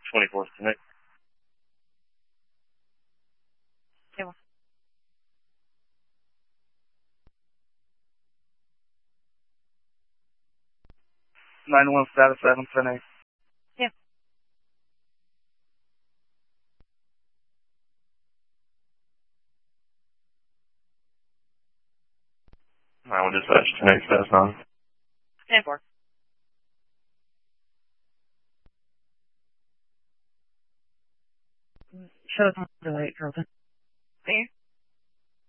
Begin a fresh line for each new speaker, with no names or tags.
24th tonight.
Table.
9-1 status 710.
Yeah.
9-1 dispatch, 10-8, status 9.
10-4. Shows on the right, Carlton. There.